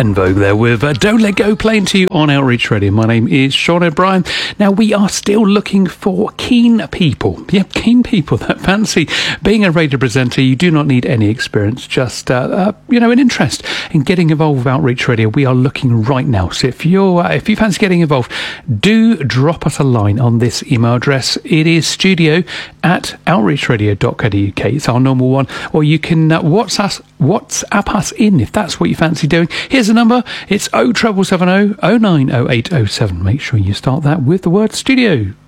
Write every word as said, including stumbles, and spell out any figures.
En Vogue there with uh, Don't Let Go, playing to you on Outreach Radio. My name is Sean O'Brien. Now, we are still looking for keen people. Yeah, keen people that fancy being a radio presenter. You do not need any experience, just, uh, uh, you know, an interest in getting involved with Outreach Radio. We are looking right now. So if you're, uh, if you fancy getting involved, do drop us a line on this email address. It is studio at outreachradio dot co dot uk. It's our normal one. Or you can uh, WhatsApp, WhatsApp us in if that's what you fancy doing. Here's the number. It's oh seven seven seven oh oh nine oh eight oh seven. Make sure you start that with the word studio.